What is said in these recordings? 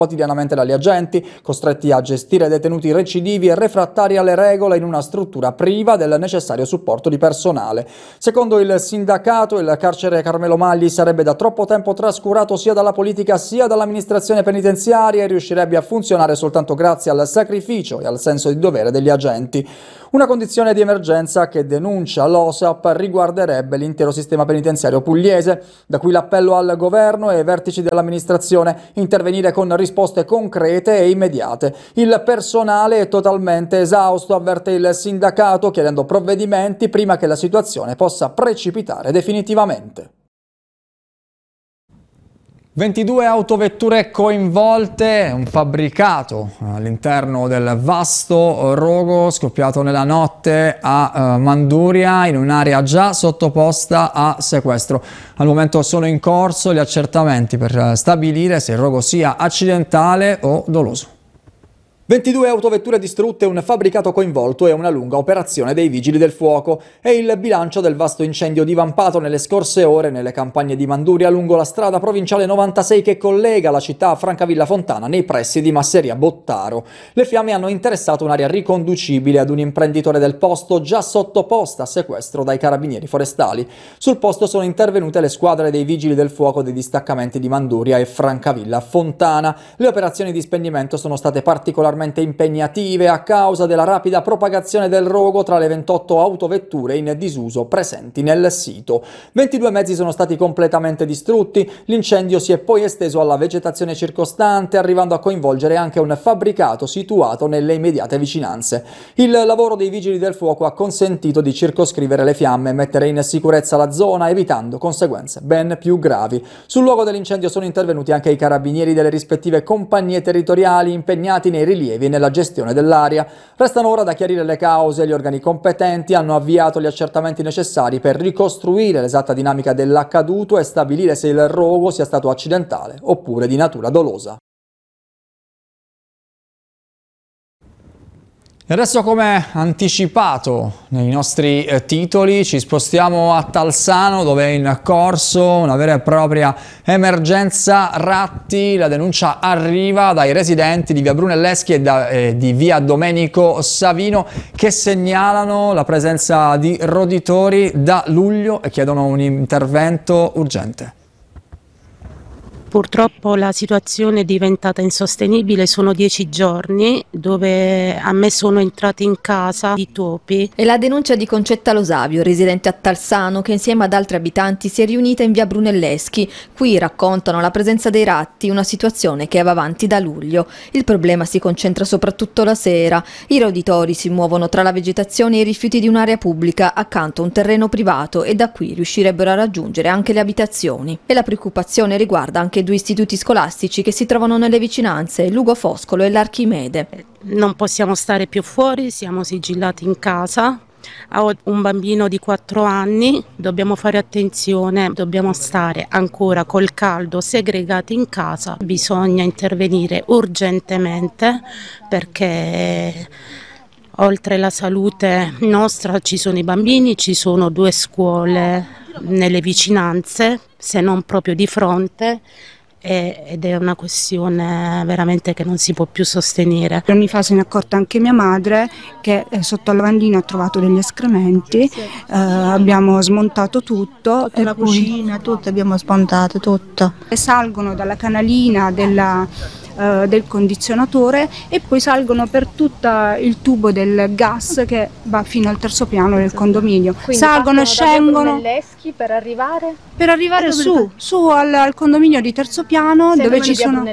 quotidianamente dagli agenti, costretti a gestire detenuti recidivi e refrattari alle regole in una struttura priva del necessario supporto di personale. Secondo il sindacato, il carcere Carmelo Magli sarebbe da troppo tempo trascurato sia dalla politica sia dall'amministrazione penitenziaria e riuscirebbe a funzionare soltanto grazie al sacrificio e al senso di dovere degli agenti. Una condizione di emergenza che, denuncia l'OSAP, riguarderebbe l'intero sistema penitenziario pugliese, da cui l'appello al governo e ai vertici dell'amministrazione: intervenire con risposte concrete e immediate. Il personale è totalmente esausto, avverte il sindacato, chiedendo provvedimenti prima che la situazione possa precipitare definitivamente. 22 autovetture coinvolte, un fabbricato all'interno del vasto rogo scoppiato nella notte a Manduria, in un'area già sottoposta a sequestro. Al momento sono in corso gli accertamenti per stabilire se il rogo sia accidentale o doloso. 22 autovetture distrutte, un fabbricato coinvolto e una lunga operazione dei vigili del fuoco. È il bilancio del vasto incendio divampato nelle scorse ore nelle campagne di Manduria lungo la strada provinciale 96 che collega la città a Francavilla Fontana nei pressi di Masseria Bottaro. Le fiamme hanno interessato un'area riconducibile ad un imprenditore del posto già sottoposta a sequestro dai carabinieri forestali. Sul posto sono intervenute le squadre dei vigili del fuoco dei distaccamenti di Manduria e Francavilla Fontana. Le operazioni di spegnimento sono state particolarmente impegnative a causa della rapida propagazione del rogo tra le 28 autovetture in disuso presenti nel sito. 22 mezzi sono stati completamente distrutti, l'incendio si è poi esteso alla vegetazione circostante, arrivando a coinvolgere anche un fabbricato situato nelle immediate vicinanze. Il lavoro dei vigili del fuoco ha consentito di circoscrivere le fiamme e mettere in sicurezza la zona, evitando conseguenze ben più gravi. Sul luogo dell'incendio sono intervenuti anche i carabinieri delle rispettive compagnie territoriali impegnati nei rilievi e nella gestione dell'area. Restano ora da chiarire le cause. Gli organi competenti hanno avviato gli accertamenti necessari per ricostruire l'esatta dinamica dell'accaduto e stabilire se il rogo sia stato accidentale oppure di natura dolosa. E adesso, come anticipato nei nostri titoli, ci spostiamo a Talsano, dove è in corso una vera e propria emergenza ratti. La denuncia arriva dai residenti di via Brunelleschi e di via Domenico Savino, che segnalano la presenza di roditori da luglio e chiedono un intervento urgente. Purtroppo la situazione è diventata insostenibile, sono 10 giorni dove a me sono entrati in casa i topi. È la denuncia di Concetta Losavio, residente a Talsano, che insieme ad altri abitanti si è riunita in via Brunelleschi. Qui raccontano la presenza dei ratti, una situazione che va avanti da luglio. Il problema si concentra soprattutto la sera. I roditori si muovono tra la vegetazione e i rifiuti di un'area pubblica accanto a un terreno privato e da qui riuscirebbero a raggiungere anche le abitazioni. E la preoccupazione riguarda anche due istituti scolastici che si trovano nelle vicinanze, Lugo Foscolo e l'Archimede. Non possiamo stare più fuori, siamo sigillati in casa. Ho un bambino di 4 anni, dobbiamo fare attenzione, dobbiamo stare ancora col caldo segregati in casa. Bisogna intervenire urgentemente perché oltre la salute nostra ci sono i bambini, ci sono 2 scuole nelle vicinanze, se non proprio di fronte, ed è una questione veramente che non si può più sostenere. Anni fa se ne è accorta anche mia madre che sotto al lavandino ha trovato degli escrementi, abbiamo smontato tutto. E la cucina, tutto abbiamo smontato, tutto. E salgono dalla canalina del condizionatore e poi salgono per tutto il tubo del gas che va fino al terzo piano del condominio. Quindi salgono e scendono per arrivare? Per arrivare su al condominio di terzo piano, dove ci sono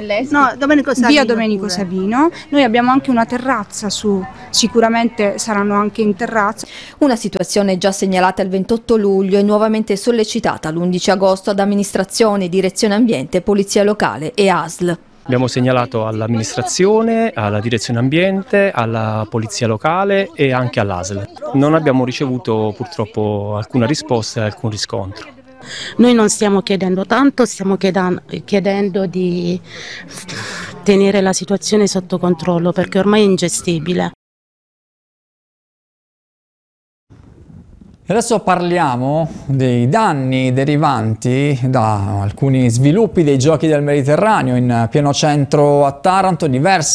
via Domenico Savino. Noi abbiamo anche una terrazza su, sicuramente saranno anche in terrazza. Una situazione già segnalata il 28 luglio e nuovamente sollecitata l'11 agosto ad amministrazione, direzione ambiente, polizia locale e ASL. Abbiamo segnalato all'amministrazione, alla direzione ambiente, alla polizia locale e anche all'ASL. Non abbiamo ricevuto purtroppo alcuna risposta e alcun riscontro. Noi non stiamo chiedendo tanto, stiamo chiedendo di tenere la situazione sotto controllo perché ormai è ingestibile. Adesso parliamo dei danni derivanti da alcuni sviluppi dei Giochi del Mediterraneo in pieno centro a Taranto. Diverse